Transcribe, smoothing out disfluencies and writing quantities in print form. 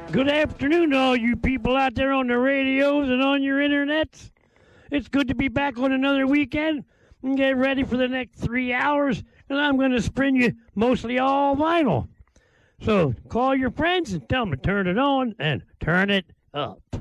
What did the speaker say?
Good afternoon to all you people out there on the radios and on your internets. It's good to be back on another weekend and get ready for the next 3 hours, and I'm going to spin you mostly all vinyl. So call your friends and tell them to turn it on and turn it up.